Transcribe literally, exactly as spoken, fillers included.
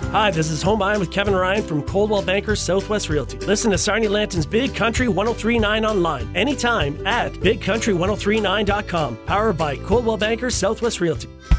Hi, this is Home Buying with Kevin Ryan from Coldwell Banker Southwest Realty. Listen to Sarnia Lanton's Big Country ten thirty-nine online anytime at big country ten thirty-nine dot com. Powered by Coldwell Banker Southwest Realty.